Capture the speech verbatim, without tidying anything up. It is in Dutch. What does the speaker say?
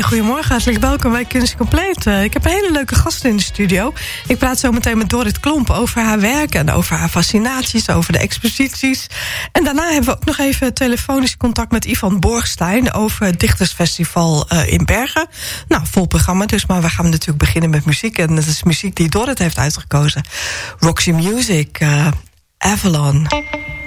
goedemorgen, hartelijk welkom bij Kunst Compleet. Uh, ik heb een hele leuke gast in de studio. Ik praat zo meteen met Dorrit Klomp over haar werk en over haar fascinaties, over de exposities. En daarna hebben we ook nog even telefonisch contact met Ivan Borgstein over het Dichtersfestival uh, in Bergen. Nou, vol programma dus, maar we gaan natuurlijk beginnen met muziek. En dat is muziek die Dorrit heeft uitgekozen. Roxy Music, uh, Avalon.